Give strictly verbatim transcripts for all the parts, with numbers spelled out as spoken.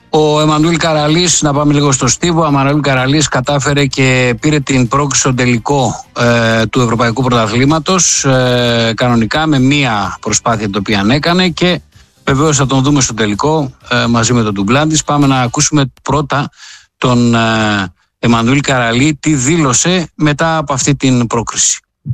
Ο Εμμανουήλ Καραλής, να πάμε λίγο στο στίβο. Ο Εμμανουήλ Καραλής κατάφερε και πήρε την πρόκριση στο τελικό ε, του Ευρωπαϊκού Πρωταθλήματος ε, κανονικά με μία προσπάθεια την οποία έκανε και βεβαίως θα τον δούμε στο τελικό ε, μαζί με τον ντουμπλάντης. Πάμε να ακούσουμε πρώτα τον ε, Εμμανουήλ Καραλή τι δήλωσε μετά από αυτή την πρόκριση.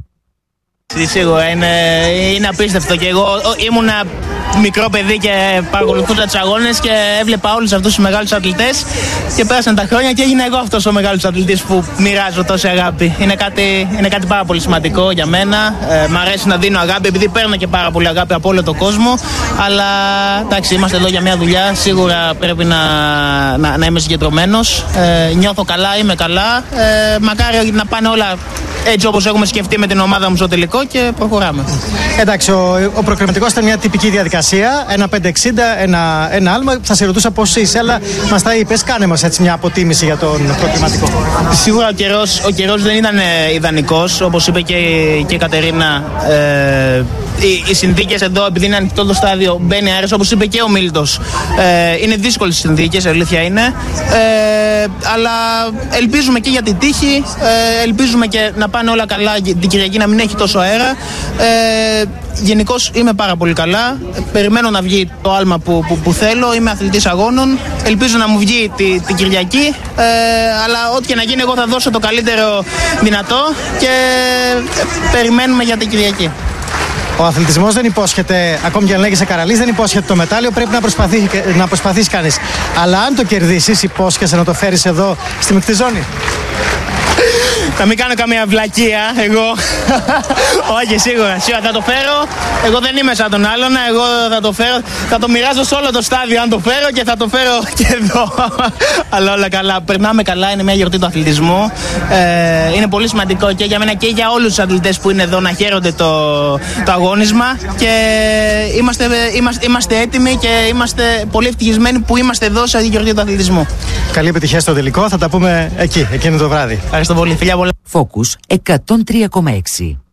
Σίγουρα είναι, είναι απίστευτο και εγώ ήμουν μικρό παιδί και παρακολουθούσα τους αγώνες και έβλεπα όλους αυτούς τους μεγάλους αθλητές και πέρασαν τα χρόνια και έγινα εγώ αυτός ο μεγάλος αθλητής που μοιράζω τόση αγάπη. Είναι κάτι, είναι κάτι πάρα πολύ σημαντικό για μένα. Ε, μ' αρέσει να δίνω αγάπη επειδή παίρνω και πάρα πολύ αγάπη από όλο τον κόσμο. Αλλά εντάξει, είμαστε εδώ για μια δουλειά. Σίγουρα πρέπει να, να, να είμαι συγκεντρωμένος. Ε, νιώθω καλά, είμαι καλά. Ε, μακάρι να πάνε όλα έτσι όπως έχουμε σκεφτεί με την ομάδα μου στο τελικό και προχωράμε. Εντάξει, ο, ο προκριματικός ήταν μια τυπική διαδικασία. Ένα πέντε εξήντα, ένα, ένα άλμα. Θα σε ρωτούσα πώς είσαι, αλλά μας τα είπες. Κάνε μας έτσι μια αποτίμηση για τον προκριματικό. Σίγουρα ο καιρός, ο καιρός δεν ήταν ιδανικός, όπως είπε και, και η Κατερίνα. Ε, οι, οι συνθήκες εδώ, επειδή είναι ανοιχτό το στάδιο, μπαίνει αέρας, όπως είπε και ο Μίλτος. Ε, είναι δύσκολες συνθήκες, αλήθεια είναι. Ε, αλλά ελπίζουμε και για την τύχη, ε, ελπίζουμε και να πάνε όλα καλά την Κυριακή, να μην έχει τόσο αέρα. Ε, Γενικώς είμαι πάρα πολύ καλά. Περιμένω να βγει το άλμα που, που, που θέλω. Είμαι αθλητής αγώνων. Ελπίζω να μου βγει τη, την Κυριακή. Ε, αλλά ό,τι και να γίνει, εγώ θα δώσω το καλύτερο δυνατό και περιμένουμε για την Κυριακή. Ο αθλητισμός δεν υπόσχεται, ακόμη και αν λέγεσαι Καραλής, δεν υπόσχεται το μετάλλιο. Πρέπει να προσπαθήσει, να προσπαθήσει κανείς. Αλλά αν το κερδίσεις, υπόσχεσαι να το φέρεις εδώ στη μεικτή ζώνη. Θα μην κάνω καμία βλακεία, εγώ. Όχι, σίγουρα, σίγουρα θα το φέρω. Εγώ δεν είμαι σαν τον άλλον. Εγώ θα το φέρω. Θα το μοιράζω σε όλο το στάδιο αν το φέρω και θα το φέρω και εδώ. Αλλά όλα καλά. Περνάμε καλά. Είναι μια γιορτή του αθλητισμού. Ε, είναι πολύ σημαντικό και για μένα και για όλους τους αθλητές που είναι εδώ να χαίρονται το, το αγώνισμα. Και είμαστε, είμαστε, είμαστε έτοιμοι και είμαστε πολύ ευτυχισμένοι που είμαστε εδώ σε αυτή τη γιορτή του αθλητισμού. Καλή επιτυχία στο τελικό. Θα τα πούμε εκεί, εκείνο το βράδυ. Ευχαριστώ πολύ. Φιλιά πολλά. Focus εκατόν τρία κόμμα έξι.